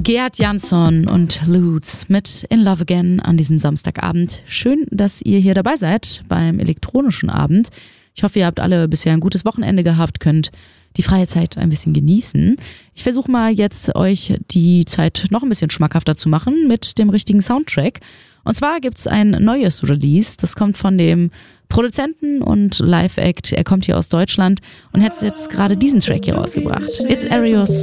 Gerd Jansson und Lutz mit In Love Again an diesem Samstagabend. Schön, dass ihr hier dabei seid beim elektronischen Abend. Ich hoffe, ihr habt alle bisher ein gutes Wochenende gehabt, könnt die freie Zeit ein bisschen genießen. Ich versuche mal jetzt, euch die Zeit noch ein bisschen schmackhafter zu machen mit dem richtigen Soundtrack. Und zwar gibt's ein neues Release, das kommt von dem Produzenten und Live-Act. Er kommt hier aus Deutschland und hat jetzt gerade diesen Track hier rausgebracht. It's Arios